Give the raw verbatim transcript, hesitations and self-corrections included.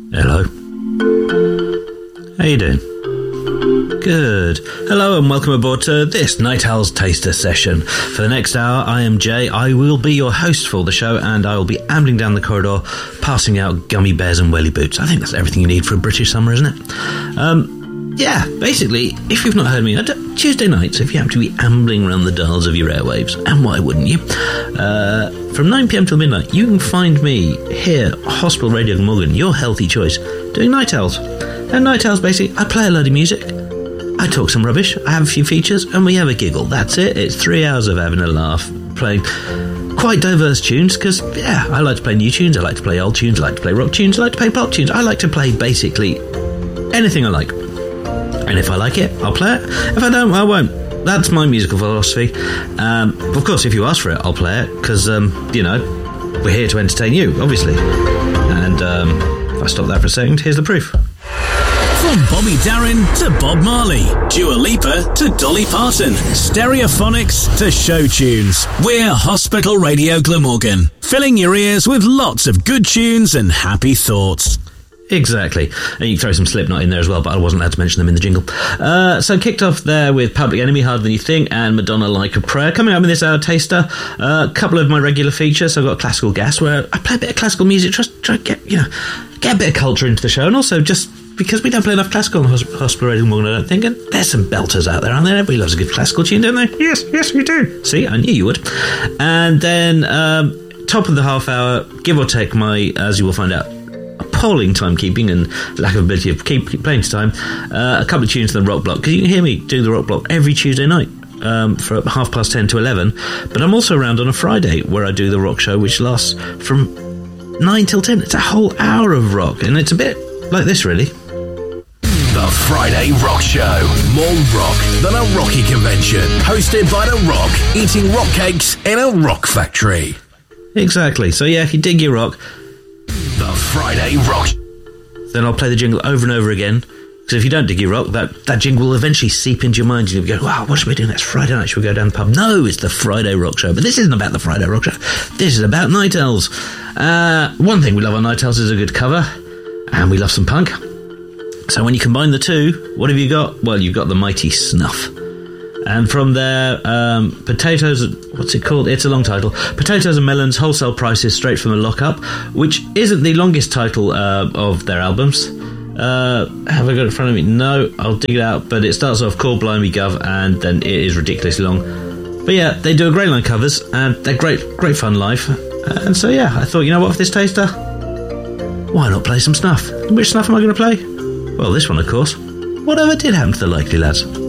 Hello. How you doing? Good. Hello and welcome aboard to this Night Owl's Taster session. For the next hour, I am Jay. I will be your host for the show, and I will be ambling down the corridor, passing out gummy bears and welly boots. I think that's everything you need for a British summer, isn't it? Um, yeah, basically, if you've not heard me, Tuesday nights, if you happen to be ambling around the dials of your airwaves, and why wouldn't you? Uh, from nine p.m. till midnight, you can find me here, Hospital Radio Glamorgan, your healthy choice, doing Night Owls. And Night Owls, basically, I play a load of music, I talk some rubbish, I have a few features, and we have a giggle. That's it. It's three hours of having a laugh, playing quite diverse tunes, because, yeah, I like to play new tunes, I like to play old tunes, I like to play rock tunes, I like to play pop tunes, I like to play basically anything I like. And if I like it, I'll play it. If I don't, I won't. That's my musical philosophy. Um, of course, if you ask for it, I'll play it, because, um, you know, we're here to entertain you, obviously. And um, if I stop that for a second, here's the proof. From Bobby Darin to Bob Marley, Dua Lipa to Dolly Parton, Stereophonics to show tunes. We're Hospital Radio Glamorgan, filling your ears with lots of good tunes and happy thoughts. Exactly. And you can throw some Slipknot in there as well, but I wasn't allowed to mention them in the jingle. Uh, so kicked off there with Public Enemy, Harder Than You Think, and Madonna, Like a Prayer. Coming up with this hour taster, a uh, couple of my regular features. So I've got Classical Gas, where I play a bit of classical music, just try to get, you know, get a bit of culture into the show, and also just because we don't play enough classical on Hospital Radio Morgan, I don't think, and there's some belters out there, aren't there? Everybody loves a good classical tune, don't they? Yes, yes, we do. See, I knew you would. And then, um, top of the half hour, give or take my, as you will find out, appalling timekeeping and lack of ability of keep, keep playing to time, uh, a couple of tunes to the rock block, because you can hear me do the rock block every Tuesday night um, for half past ten to eleven, but I'm also around on a Friday where I do the rock show, which lasts from nine till ten. It's a whole hour of rock, and it's a bit like this, really. The Friday Rock Show. More rock than a Rocky convention. Hosted by The Rock, eating rock cakes in a rock factory. Exactly. So yeah, if you dig your rock, The Friday Rock, then I'll play the jingle over and over again. Because if you don't dig your rock, that, that jingle will eventually seep into your mind, and you'll go, wow, what should we do next Friday night? Should we go down the pub? No, it's the Friday Rock Show. But this isn't about the Friday Rock Show. This is about Night Owls. Uh, one thing we love on Night Owls is a good cover, and we love some punk. So when you combine the two, what have you got? Well, you've got the mighty Snuff. And from there, um, Potatoes, what's it called? It's a long title. Potatoes and Melons, Wholesale Prices, Straight from the Lockup, which isn't the longest title uh, of their albums. Uh, have I got it in front of me? No, I'll dig it out. But it starts off Call Blimey Gov, and then it is ridiculously long. But yeah, they do a great line covers, and they're great, great fun live. And so yeah, I thought, you know what, for this taster, why not play some Snuff? Which Snuff am I going to play? Well, this one, of course. Whatever did happen to the Likely Lads?